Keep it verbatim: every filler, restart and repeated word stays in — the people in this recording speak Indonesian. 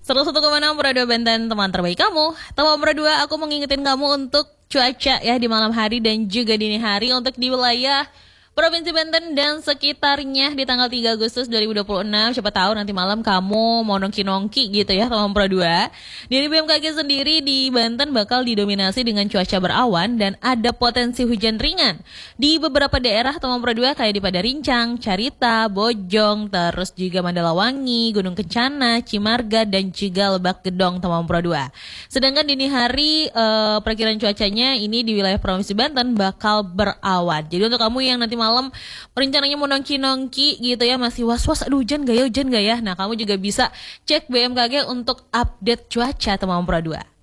seratus satu koma enam Pro dua Banten, teman terbaik kamu. Teman Pro dua, aku mengingetin kamu untuk cuaca ya di malam hari dan juga dini hari untuk di wilayah Provinsi Banten dan sekitarnya di tanggal tiga Agustus dua ribu dua puluh enam. Siapa tahu nanti malam kamu mau nongki-nongki gitu ya teman Pro dua. Dari B M K G sendiri di Banten bakal didominasi dengan cuaca berawan dan ada potensi hujan ringan di beberapa daerah teman Pro dua kayak di Padarincang, Carita, Bojong, terus juga Mandalawangi, Gunung Kencana, Cimarga dan juga Lebak Gedong teman Pro dua. Sedangkan dini hari eh, perkiraan cuacanya ini di wilayah Provinsi Banten bakal berawan. Jadi untuk kamu yang nanti malam rencananya mau nongki-nongki gitu ya, masih was-was aduh hujan gak ya, hujan gak ya. Nah kamu juga bisa cek B M K G untuk update cuaca teman Pro dua.